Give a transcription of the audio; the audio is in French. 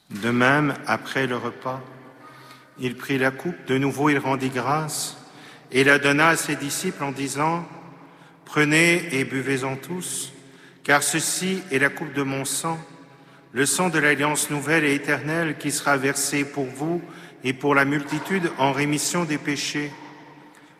De même, après le repas, il prit la coupe, de nouveau il rendit grâce et la donna à ses disciples en disant : « Prenez et buvez-en tous, car ceci est la coupe de mon sang, le sang de l'alliance nouvelle et éternelle qui sera versé pour vous et pour la multitude en rémission des péchés.